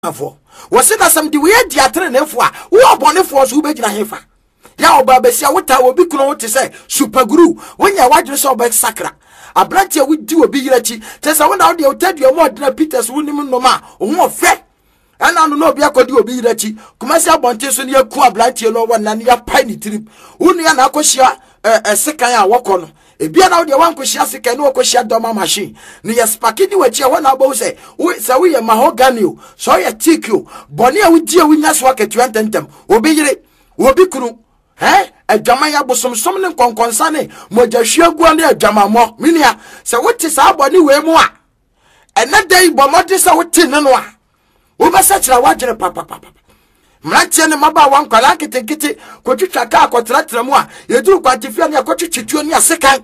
for. Was it as some the way the attorney for who are born for us who be hefa? Ya Babesia, what I will be close to say, super guru, when you watch yourself by Sacra. A branch here with you a big retchy. Just I went out there, tell you more than Peter's wouldn't no ma, or more fair. And I don't know if I could do a big retchy. Commercial Bontes near Qua Blanche, no one and your piney trip. Only an Akosia, a second walk on. A beer out the one Kosia can no Kosia Doma machine. Near Spakini, which you want about say, so we a mahogany, so I take you. Bonia with dear winners work at Twentum, will be crew. Eh? A Jamaya bosom summoning conconsane, Mojashia Guania Jamamo, Minia, so what is our body way more? And that day, Bomotis our tin and one. Over such a water, papa. Mlantian Maba one Kalaki Kitty, Cochucha Cotratramoa, you do quantify Cochuchunia second.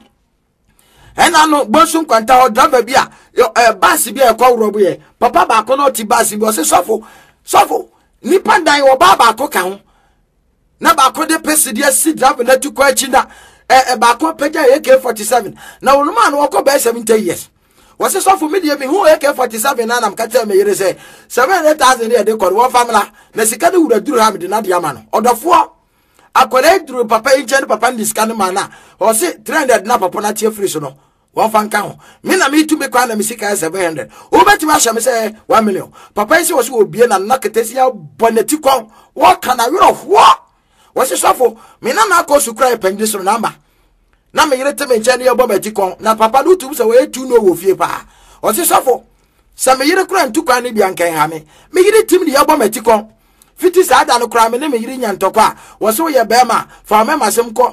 And I know Bosum Quanta or Driver Bia, your Bassi Bia call Robier, Papa Baconoti Bassi was a soffo, Nipanda or Baba Cocan. Na bako de pesi dia si drive na tu kwa china bako peja AK47 na woman wako be 70 years was so for me me who AK47 na am ka tell me yere say 700,000 de ko one family na sika de wura duru ha me de na de ama no odofo akore duru papa inche papa ndiska no na o say 300 na papa na tie free so no one fan kan me na me tu me kwa na me sika 700 o beti ma sha me say 1 million papa say was obie na naketesi ya boneti kon what can I of what was it so Mina na cause to cry pendis number. Na me yere me nche ne yobomati kon na papa do tu so we tu no wo fie pa. Was it so for? Some yere kura ntu kwa ne bia nkan ha me. Me yere tim ne yobomati kon. Fiti sa da no kura me ne me yere nya ntokwa. Was so ye bema fa me masem ko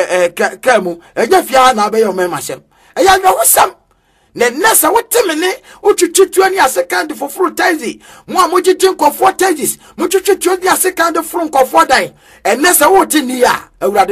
kamu. Eja fia na be yo me masem. Eya no wosam. Ne nessa what timene uchuchu ani second for fruit taxi mo amojijin ko for taxis mo chuchu ani second from ko for dan and nessa what ni ya awurade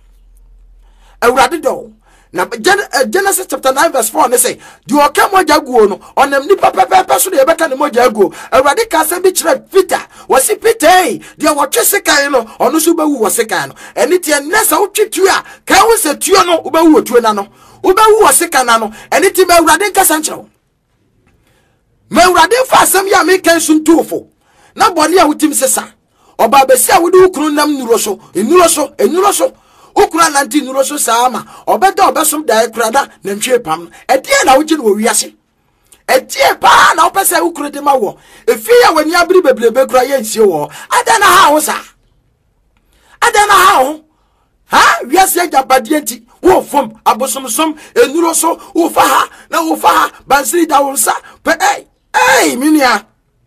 do na Genesis chapter 9 verse 4 ne say di o ka mo jaguo no onam ni papa so de beka ne mo jaguo awurade ka se bi kire Peter wasi Peter di o twe sekan no ono so bawu wo sekan no eni tie nessa wo twetwe a ka wo se tuo no wo bawu wo tuo na no Ubewu wasikana no eniti me urade nkasa nkyerɛw me urade fa asɛm ya me kan suntufo na bɔne a wutim sesa ɔba besi a wode ukunu nam nuro so ukunu nanti nuro so saama ɔbɛda ɔbɛsom dae kurada na ntwe pam ɛdeɛ na wogye no wɔ wiase ɛdeɛ pa na wopɛsɛ ukunu de ma wɔ efi ya wani abiri bebrebe kura yɛ nsie wɔ adana ha ho sa adana ha ho ha wiase agabade nti wo fom abosomsom enuro so wo fa ha na wo fa ha bansiri da wo nsa pe minia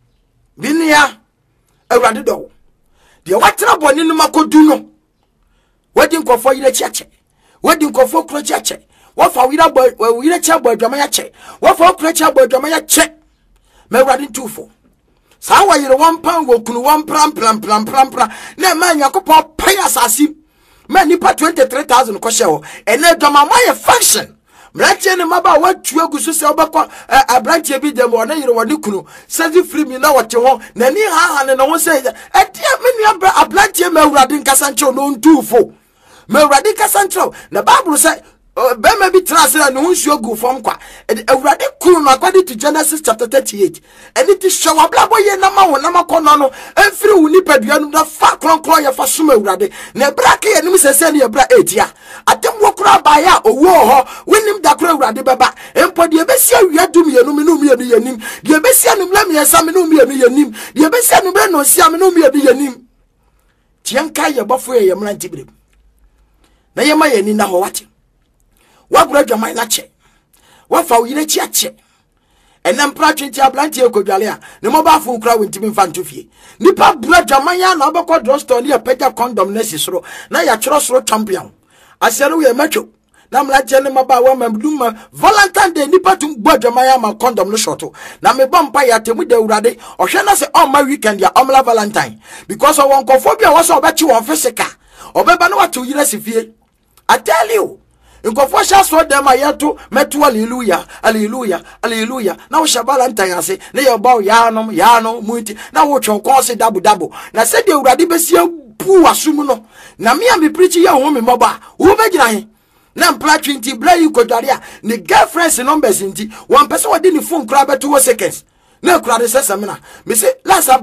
awurade do de watena bɔne no makodu no wadi nkofo yire chiache wadi nkofo kro chiache wo fa yire chia bo adwama ya che wo fa kro chia bo adwama ya che me awurade ntufo sa wa yire won pan wo kunu won pram na ma nyakopɔ pai asasi man nipa 23,000 ko hye ho ene doma moye function mranche ne maba watu agusu se obekọ abranche bi dem wona yire woni kunu sezi free mi na wote ho na ni ha ne no ho se etia me ni abranche ma awurade nkasa nche no ntufo ma awurade nkasa nche na bible say be ma bi transfer no nsu agu fom kwa awurade kunu no according to Genesis chapter 38 eni ti showa blabo ye na ma wo na makono no enfiri wo nipadua no da fa kronkron ye fa soma awurade na brake ye nim sese ne ye bra etia atem wo kura ba ya owo ho wenim da kura awurade beba empo de besi awia dum ye no me no me ye nim de besi anum la me yesa me no me ye nim de besi anum bre no sia me no me ye nim tienka ye bofo ye mranti bre na ye ma ye ni na ho wate wagura dwama na che wafa uyire chi ache enam pratwenti ablanti ekodwale a ne mobafo nkura wentimi mfa ntofie nipa bura dwama ya na obekọ drugstore ne pega condom na sisoro na ya kyero soro champion asere we macho na mlaje ne maba wa mamduma Valentine Day nipa tum bua dwama ya ma condom no shoto na me bompa ya temu de urade ohwe na se on my weekend ya omla Valentine because of one kofobia was obechi won physical obeba na watu yire sifie I tell you Nkofo sha so dem ayeto metu hallelujah na wo shabala ntanyase na ye bawo yaano muti na wo twon se dabo na se de urade besia bu asum no na me am preach ye ho me moba wo begina he na mpla 20 bla yi kodare a ne girlfriends numbers nti one person wodi ni phone kra beto 2 seconds na kura de sesem na me se last